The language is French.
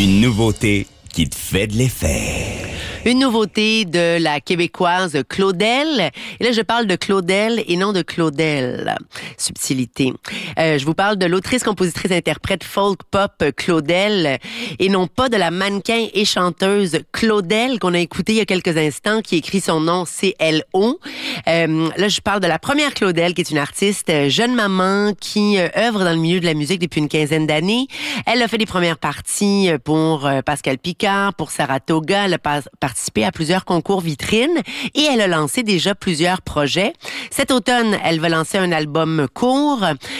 Une nouveauté qui te fait de l'effet. Une nouveauté de la québécoise Claudel. Et là, je parle de Claudel et non de Claudel. Subtilité. Je vous parle de l'autrice, compositrice, interprète folk pop Claudel et non pas de la mannequin et chanteuse Claudel qu'on a écoutée il y a quelques instants, qui écrit son nom C-L-O. Là, je parle de la première Claudel, qui est une artiste jeune maman qui œuvre dans le milieu de la musique depuis une quinzaine d'années. Elle a fait des premières parties pour Pascal Picard, pour Saratoga. Elle a participé à plusieurs concours vitrines et elle a lancé déjà plusieurs projets. Cet automne, elle va lancer un album court.